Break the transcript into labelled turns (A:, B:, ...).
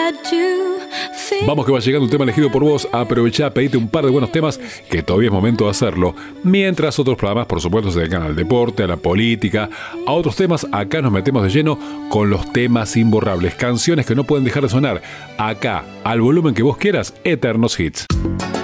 A: Vamos que va llegando un tema elegido por vos. Aprovechá, pedite un par de buenos temas, que todavía es momento de hacerlo. Mientras otros programas, por supuesto, se dedican al deporte, a la política, a otros temas. Acá nos metemos de lleno con los temas imborrables. Canciones que no pueden dejar de sonar. Acá, al volumen que vos quieras, Eternos Hits.